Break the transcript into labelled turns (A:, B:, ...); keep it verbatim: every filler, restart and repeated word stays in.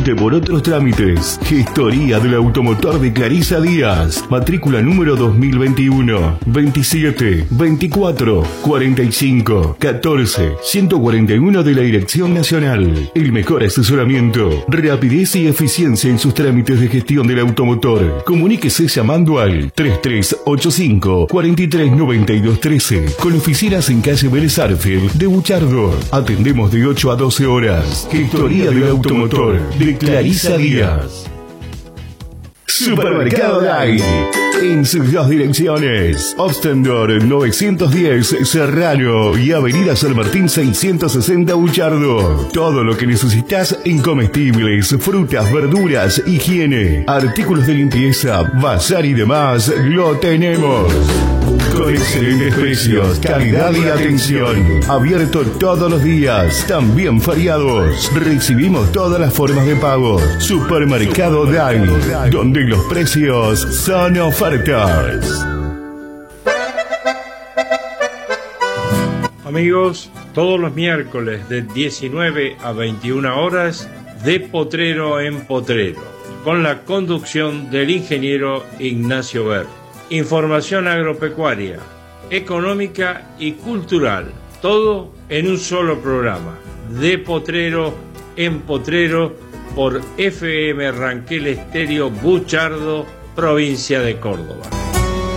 A: pregunte por otros trámites. Gestoría del automotor de Clarisa Díaz. Matrícula número dos mil veintiuno, veintisiete, veinticuatro, cuarenta y cinco, catorce, ciento cuarenta y uno de la Dirección Nacional. El mejor asesoramiento, rapidez y eficiencia en sus trámites de gestión del automotor. Comuníquese llamando al tres tres ocho cinco, cuatro tres nueve dos uno tres con oficinas en calle Vélez Arfield de Buchardo. Atendemos de ocho a doce horas. Gestoría del automotor de Clarisa Díaz. Supermercado Day, en sus dos direcciones, Ostendor novecientos diez Serrano y Avenida San Martín seiscientos sesenta Buchardo. Todo lo que necesitas en comestibles, frutas, verduras, higiene, artículos de limpieza, bazar y demás, lo tenemos. Con excelentes precios, calidad y atención. Abierto todos los días, también feriados. Recibimos todas las formas de pago. Supermercado Day, donde los precios son ofertas.
B: Amigos, todos los miércoles de diecinueve a veintiuna horas, de Potrero en Potrero, con la conducción del ingeniero Ignacio Ver. Información agropecuaria, económica y cultural, todo en un solo programa. De Potrero en Potrero por F M Ranquel Estéreo Buchardo, provincia de Córdoba.